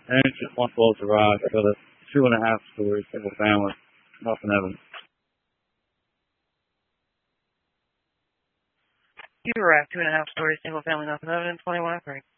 And it's just one floor garage. Got a 2.5-story single family. Nothing evident. You were at 2.5-story single family, nothing evident, 21 Frank.